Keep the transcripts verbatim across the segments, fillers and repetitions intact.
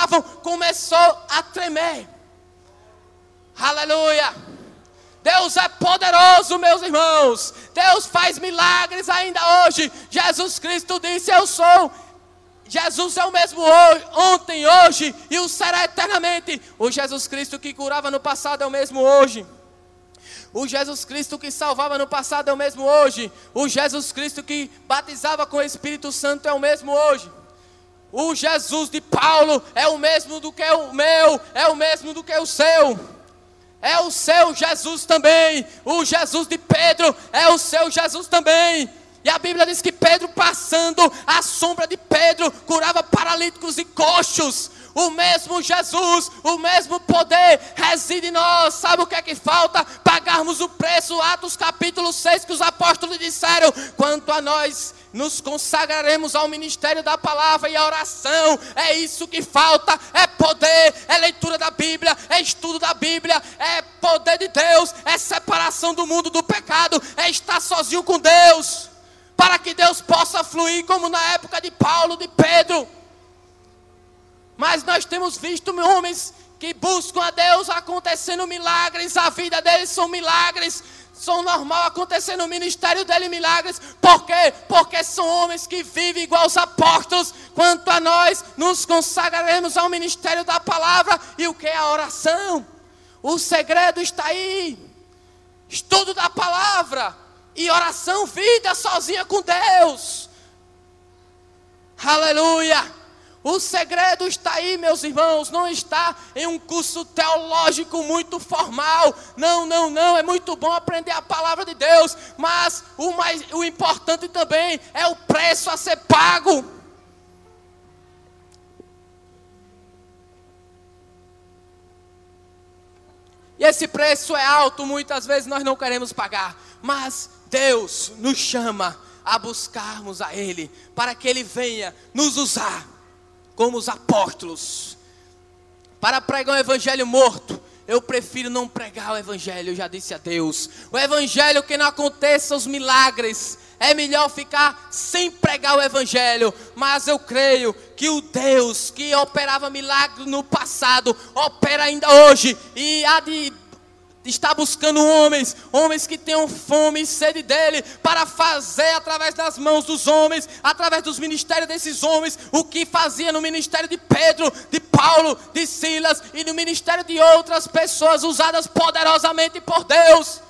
estavam começou a tremer. Aleluia. Deus é poderoso, meus irmãos. Deus faz milagres ainda hoje. Jesus Cristo disse: eu sou. Jesus é o mesmo hoje, ontem, hoje e o será eternamente. O Jesus Cristo que curava no passado é o mesmo hoje. O Jesus Cristo que salvava no passado é o mesmo hoje. O Jesus Cristo que batizava com o Espírito Santo é o mesmo hoje. O Jesus de Paulo é o mesmo do que o meu, é o mesmo do que o seu. É o seu Jesus também. O Jesus de Pedro é o seu Jesus também. E a Bíblia diz que Pedro, passando a sombra de Pedro, curava paralíticos e coxos. O mesmo Jesus, o mesmo poder reside em nós. Sabe o que é que falta? Pagarmos o preço. Atos capítulo seis, que os apóstolos disseram: quanto a nós, nos consagraremos ao ministério da palavra e à oração. É isso que falta. É poder, é leitura da Bíblia, é estudo da Bíblia, é poder de Deus, é separação do mundo do pecado, é estar sozinho com Deus, para que Deus possa fluir como na época de Paulo, de Pedro. Mas nós temos visto homens que buscam a Deus acontecendo milagres, a vida deles são milagres, são normal acontecendo no ministério dele milagres. Por quê? Porque são homens que vivem igual os apóstolos. Quanto a nós, nos consagraremos ao ministério da palavra. E o que é a oração? O segredo está aí. Estudo da palavra e oração, vida sozinha com Deus. Aleluia. O segredo está aí, meus irmãos, não está em um curso teológico muito formal. Não, não, não, é muito bom aprender a palavra de Deus, mas o, mais, o importante também é o preço a ser pago. E esse preço é alto, muitas vezes nós não queremos pagar, mas Deus nos chama a buscarmos a Ele, para que Ele venha nos usar como os apóstolos. Para pregar um evangelho morto, eu prefiro não pregar o evangelho, eu já disse a Deus. O evangelho que não aconteça os milagres, é melhor ficar sem pregar o evangelho. Mas eu creio que o Deus que operava milagres no passado, opera ainda hoje. E há de está buscando homens, homens que tenham fome e sede dele, para fazer através das mãos dos homens, através dos ministérios desses homens, o que fazia no ministério de Pedro, de Paulo, de Silas e no ministério de outras pessoas usadas poderosamente por Deus.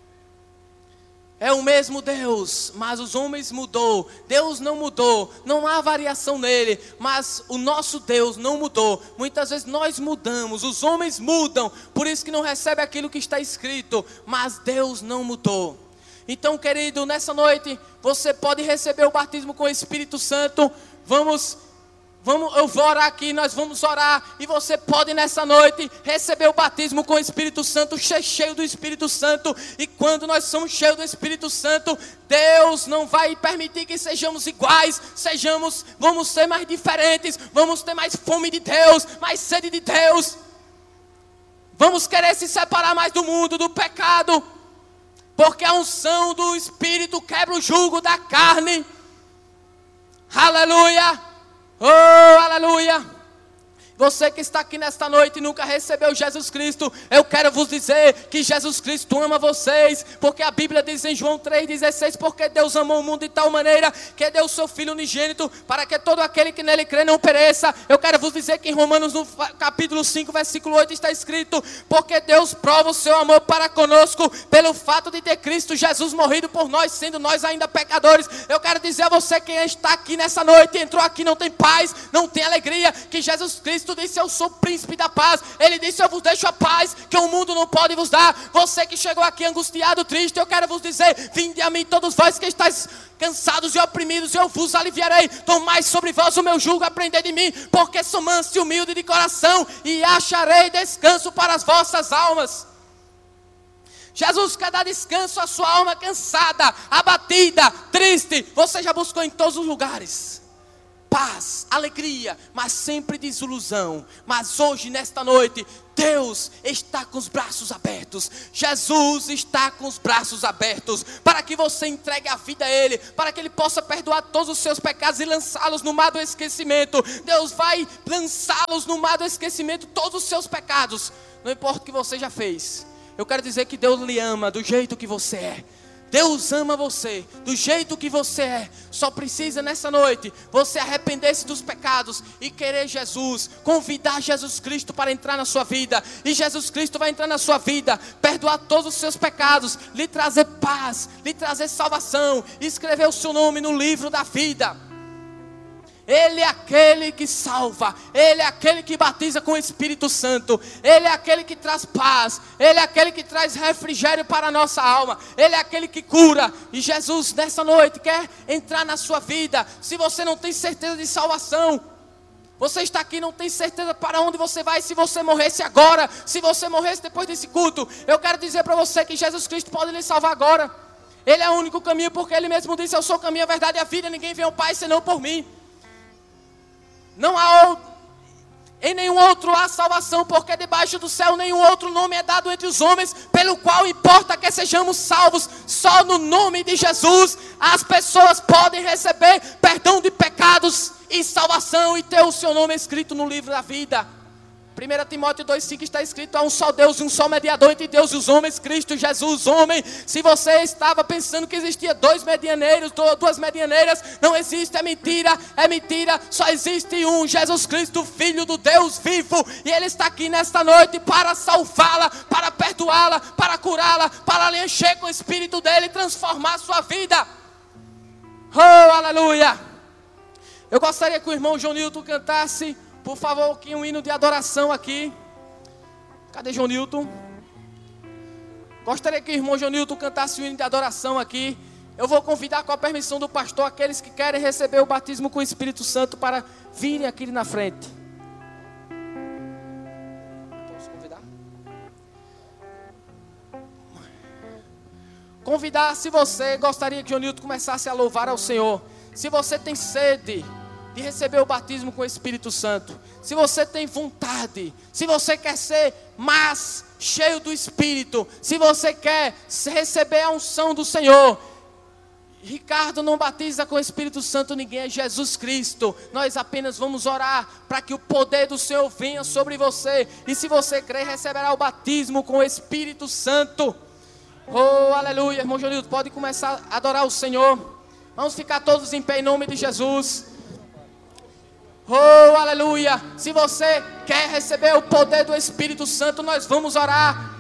É o mesmo Deus, mas os homens mudou. Deus não mudou, não há variação nele, mas o nosso Deus não mudou. Muitas vezes nós mudamos, os homens mudam, por isso que não recebe aquilo que está escrito, mas Deus não mudou. Então, querido, nessa noite você pode receber o batismo com o Espírito Santo. Vamos Vamos, eu vou orar aqui, nós vamos orar. E você pode nessa noite receber o batismo com o Espírito Santo, cheio do Espírito Santo. E quando nós somos cheios do Espírito Santo, Deus não vai permitir que sejamos iguais. Sejamos, vamos ser mais diferentes. Vamos ter mais fome de Deus, mais sede de Deus. Vamos querer se separar mais do mundo, do pecado. Porque a unção do Espírito quebra o jugo da carne. Aleluia. Oh, aleluia! Você que está aqui nesta noite e nunca recebeu Jesus Cristo, eu quero vos dizer que Jesus Cristo ama vocês, porque a Bíblia diz em João três dezesseis, porque Deus amou o mundo de tal maneira que deu o seu Filho unigênito, para que todo aquele que nele crê não pereça. Eu quero vos dizer que em Romanos no capítulo cinco, versículo oito está escrito, porque Deus prova o seu amor para conosco, pelo fato de ter Cristo Jesus morrido por nós, sendo nós ainda pecadores. Eu quero dizer a você que está aqui nessa noite, entrou aqui, não tem paz, não tem alegria, que Jesus Cristo disse: eu sou o príncipe da paz. Ele disse: eu vos deixo a paz que o mundo não pode vos dar. Você que chegou aqui angustiado, triste, eu quero vos dizer: vinde a mim todos vós que estáis cansados e oprimidos, eu vos aliviarei. Tomai sobre vós o meu jugo, aprendei de mim, porque sou manso e humilde de coração, e acharei descanso para as vossas almas. Jesus quer dar descanso à sua alma cansada, abatida, triste. Você já buscou em todos os lugares paz, alegria, mas sempre desilusão. Mas hoje, nesta noite, Deus está com os braços abertos. Jesus está com os braços abertos para que você entregue a vida a Ele, para que Ele possa perdoar todos os seus pecados e lançá-los no mar do esquecimento. Deus vai lançá-los no mar do esquecimento, todos os seus pecados, não importa o que você já fez. Eu quero dizer que Deus lhe ama do jeito que você é. Deus ama você do jeito que você é. Só precisa nessa noite você arrepender-se dos pecados e querer Jesus, convidar Jesus Cristo para entrar na sua vida. E Jesus Cristo vai entrar na sua vida, perdoar todos os seus pecados, lhe trazer paz, lhe trazer salvação, escrever o seu nome no livro da vida. Ele é aquele que salva, Ele é aquele que batiza com o Espírito Santo, Ele é aquele que traz paz, Ele é aquele que traz refrigério para a nossa alma, Ele é aquele que cura. E Jesus nessa noite quer entrar na sua vida. Se você não tem certeza de salvação, você está aqui e não tem certeza para onde você vai, se você morresse agora, se você morresse depois desse culto, eu quero dizer para você que Jesus Cristo pode lhe salvar agora. Ele é o único caminho, porque Ele mesmo disse: eu sou o caminho, a verdade e a vida, ninguém vem ao Pai senão por mim. Não há outro, em nenhum outro há salvação, porque debaixo do céu nenhum outro nome é dado entre os homens, pelo qual importa que sejamos salvos. Só no nome de Jesus as pessoas podem receber perdão de pecados e salvação e ter o seu nome escrito no livro da vida. primeira Timóteo dois, cinco está escrito: há um só Deus e um só mediador entre Deus e os homens, Cristo Jesus, homem. Se você estava pensando que existia dois medianeiros, duas medianeiras, não existe, é mentira, é mentira. Só existe um, Jesus Cristo, Filho do Deus vivo. E Ele está aqui nesta noite para salvá-la, para perdoá-la, para curá-la, para lhe encher com o Espírito dEle e transformar a sua vida. Oh, aleluia! Eu gostaria que o irmão João Nilton cantasse, por favor, aqui um hino de adoração aqui. Cadê João Nilton? Gostaria que o irmão João Nilton cantasse um hino de adoração aqui. Eu vou convidar, com a permissão do pastor, aqueles que querem receber o batismo com o Espírito Santo para virem aqui na frente. Posso convidar? Convidar, se você gostaria que João Nilton começasse a louvar ao Senhor. Se você tem sede de receber o batismo com o Espírito Santo, se você tem vontade, se você quer ser mais cheio do Espírito, se você quer receber a unção do Senhor, Ricardo não batiza com o Espírito Santo ninguém, é Jesus Cristo. Nós apenas vamos orar para que o poder do Senhor venha sobre você, e se você crer, receberá o batismo com o Espírito Santo. Oh, aleluia. Irmão Jonildo, pode começar a adorar o Senhor. Vamos ficar todos em pé em nome de Jesus. Oh, aleluia. Se você quer receber o poder do Espírito Santo, nós vamos orar.